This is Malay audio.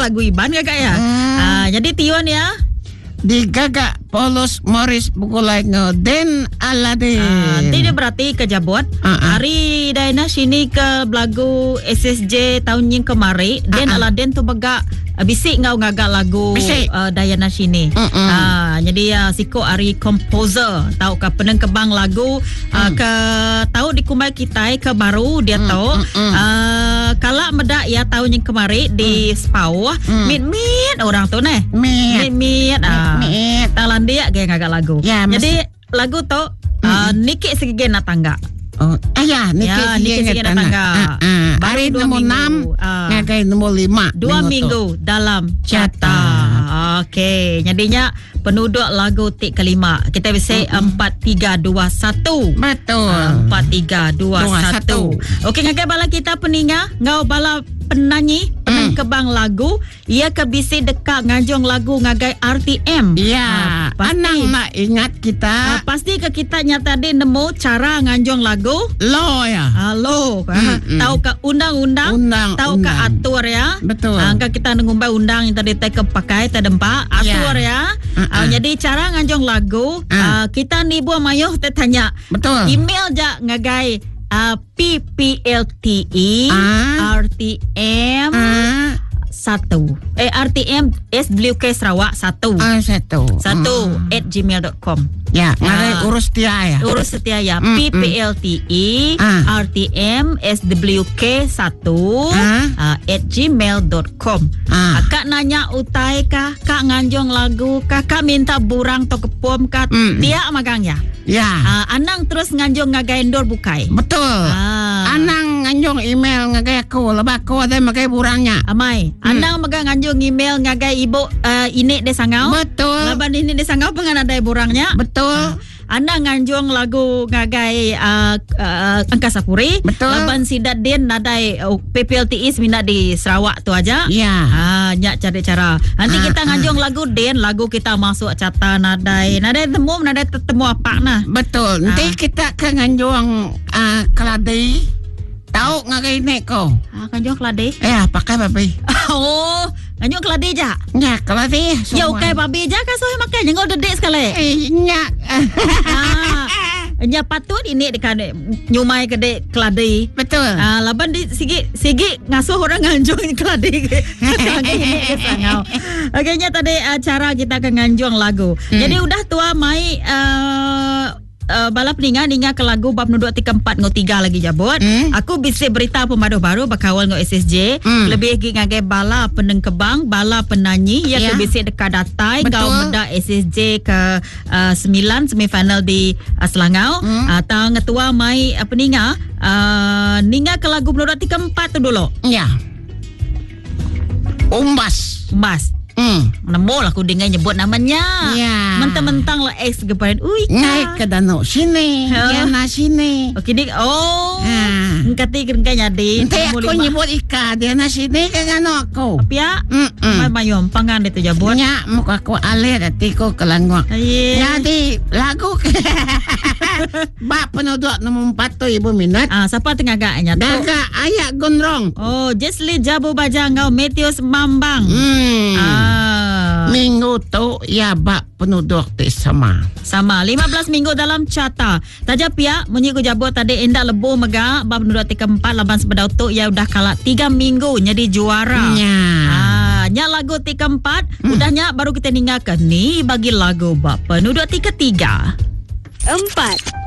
lagu Iban gagak ya. Jadi Tion ya. Di gagak Polos Morris Bukulay Den Aladin. Nanti dia berarti ke Jabot. Hari Daina sini ke belagu SSJ tahun yang kemari. Den Aladin tu bagak bisik ngau ngagak lagu Dayana sini. Jadi siko ari komposer tahu ke penengkebang lagu ke tahu di kumai kita ke baru dia tahu kalau medak ya tahun yang kemari di Spau mit orang tu neh mit talan dia gaya ngagak lagu. Jadi lagu tu Niki Sige na tangga. Niki Sige na tangga. Hari nombor 6 ngagai nombor 5 2 minggu dalam Cata. Okey, jadinya penduduk lagu tik kelima. Kita bisa 4-3-2-1. Betul. 4-3-2-1. Okey, ngagai bala kita peninga, ngau bala penyanyi penengkebang lagu, ia ke bisi dekat nganjong lagu ngagai RTM. Ya, anang nak ingat kita. Pasti ke kita nyata dia nemu cara nganjong lagu. Lo ya. Lo. Tahu ke undang-undang, tahu ke atur ya. Betul. Angka kita ngumbai undang yang tadi take pakai tadempa atur ya. Jadi cara nganjong lagu, kita ni buah mayuh tanya. Betul. Email ja ngagai PPLTE RTM 1 RTM SWK Sarawak 1 @gmail.com. Ya, ngagai urus setia ya. Urus setia ya. PPLTE RTM SWK 1 @gmail.com. Kak nanya utai kah, kak nganjong lagu, kakak minta burang to kepom kah, dia magang ya. Ya. Anang terus nganjong ngagai endor bukai. Betul. Anang nganjong email ngagai aku, lebah aku ada magai burangnya. Amai. Anang magang nganjong email ngagai ibu ini de sangau. Betul. Leban ini de sangau pengan ada burangnya. Betul. Anang nganjong lagu ngagai Angkasa Puri. Betul. Leban sidat din nadai PPLTI semina di Sarawak tu aja. Ya. Nyak cari cara. Nanti kita nganjong lagu din, lagu kita masuk cata nadai tetemu apa nah. Betul. Nanti kita ke nganjong Keladai. Tahu ngagai nek ko? Nganjong Keladai. Pakai babi. Nganjong Keladai ja. Ya, Keladai. Ya ukai babi ja kan sohe makan jengol dedek sekali. Nyak. Nya patut ini dekat nyumai kedek Keladai. Betul. Laban di sigi ngasuh orang nganjong Keladai. Okey, nya tadi cara kita ke nganjong lagu. Jadi udah tua mai balap ninga ke lagu bab nuduk 34 ngo 3 lagi jabut. Aku bisa berita pemaduh baru bakawal ngo SSJ. Lebih ngagai bala penengkebang, bala penyanyi yang bisa dekat datai kau meda SSJ ke 9 semifinal di Selangau. Tang ngetua mai peninga ninga ke lagu nuduk 34 tu dulu. Ya. Umbas. Nemu lah aku dengar nyebut namanya. Mentang-mentang lah ex geparin. Naik ke danau sini. Yana sini. Okey dik. Ngkati kerengkanya dik. Nanti aku nyebut Ika. Diana sini ke danau aku. Apa ya? Mayom pangan dia tu jabut. Nyak muka aku alir hati ku kelangwak. Jadi lagu bak penduduk nombor 4 tu ibu minat. Siapa tengah agaknya tu? Gagak ayak gondrong. Jesli Jabu Bajangau Metius Mambang. Minggu tu ya bak penduduk ti sama 15 minggu dalam Cata. Taja pia munyi ku jabut tadi indak lebu mega bab penduduk ti keempat laban sebedau tu ya udah kalah 3 minggu jadi juara. Nya lagu ti keempat udahnya baru kita ninggalkan ni bagi lagu bab penduduk ti ketiga. 4